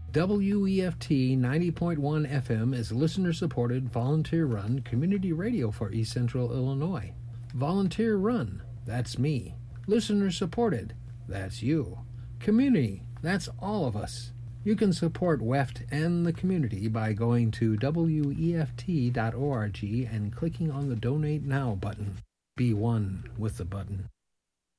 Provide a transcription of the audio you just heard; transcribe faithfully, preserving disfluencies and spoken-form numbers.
W E F T ninety point one F M is listener-supported, volunteer-run community radio for East Central Illinois. Volunteer-run, that's me. Listener-supported, that's you. Community, that's all of us. You can support W E F T and the community by going to W E F T dot org and clicking on the Donate Now button. Be one with the button.